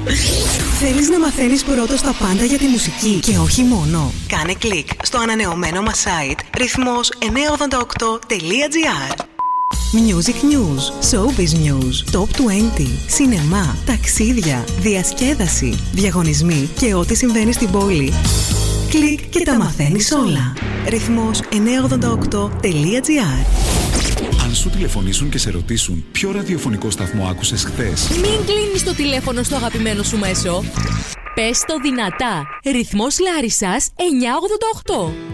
Θέλεις να μαθαίνεις πρώτος τα πάντα για τη μουσική και όχι μόνο? Κάνε κλικ στο ανανεωμένο μας site ρυθμός988.gr. Music News, Showbiz News, Top 20, σινεμά, ταξίδια, διασκέδαση, διαγωνισμοί και ό,τι συμβαίνει στην πόλη. Κλικ και τα μαθαίνεις όλα. Ρυθμός988.gr. Αν σου τηλεφωνήσουν και σε ρωτήσουν ποιο ραδιοφωνικό σταθμό άκουσες χθες, μην κλείνεις το τηλέφωνο στο αγαπημένο σου μέσο. Πες το δυνατά. Ρυθμός Λάρισσας 988.